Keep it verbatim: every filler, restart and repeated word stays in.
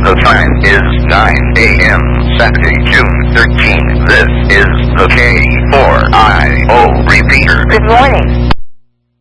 The time is nine a m Saturday, June thirteenth. This is the K four I O repeater. Good morning.